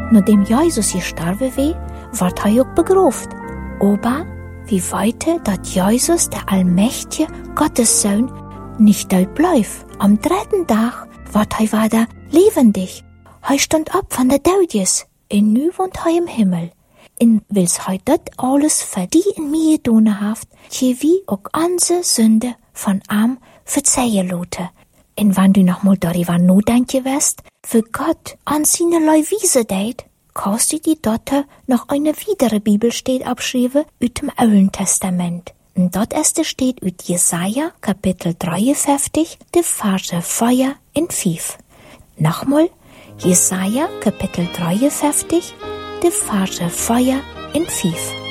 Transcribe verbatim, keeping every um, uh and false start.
nachdem Jesus gestorben war, wird er auch begraft. Aber wie weiter, dass Jesus, der allmächtige Gottessohn, nicht dort bleibt. Am dritten Tag wird er wieder lebendig. Er stand ab von der Todes, und nu wohnt er im Himmel. Und wills er dort alles für die in mir getan hat, je wie auch unsere Sünde von ihm verzeihen lassen. Und wenn du noch mal darüber nachdenken wirst, für Gott an seine Leute wiese deit, kannst du die dort noch eine weitere Bibelstelle abschreiben aus dem Alten Testament. Und dort erste steht aus Jesaja, Kapitel dreiundfünfzig, die Verse vier und fünf. Nochmal, Jesaja, Kapitel dreiundfünfzig, die Verse vier und fünf.